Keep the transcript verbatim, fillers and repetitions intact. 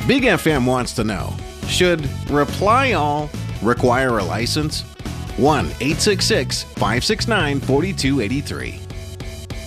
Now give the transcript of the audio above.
Big F M wants to know, should Reply All require a license? one eight six six, five six nine, four two eight three.